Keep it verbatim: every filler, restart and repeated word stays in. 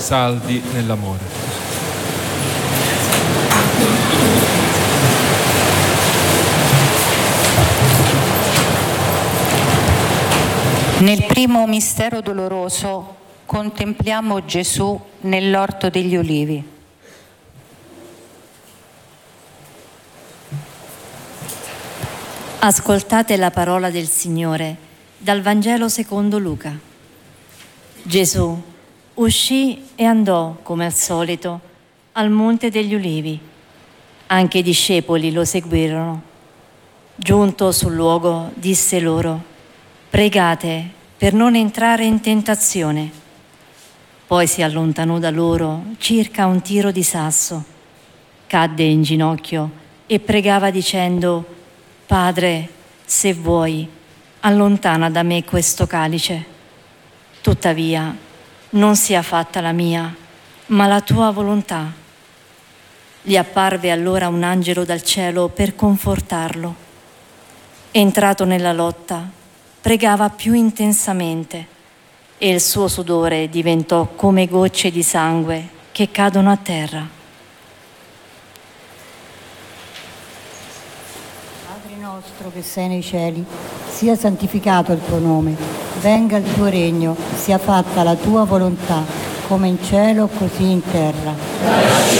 saldi nell'amore. Nel primo mistero doloroso contempliamo Gesù nell'orto degli Ulivi. Ascoltate la parola del Signore dal Vangelo secondo Luca. Gesù uscì e andò, come al solito, al Monte degli Ulivi. Anche i discepoli lo seguirono. Giunto sul luogo, disse loro: «Pregate per non entrare in tentazione». Poi si allontanò da loro circa un tiro di sasso, cadde in ginocchio e pregava dicendo: «Padre, se vuoi, allontana da me questo calice. Tuttavia, non sia fatta la mia, ma la tua volontà». Gli apparve allora un angelo dal cielo per confortarlo. Entrato nella lotta, pregava più intensamente e il suo sudore diventò come gocce di sangue che cadono a terra. Padre nostro che sei nei cieli, sia santificato il tuo nome, venga il tuo regno, sia fatta la tua volontà, come in cielo così in terra.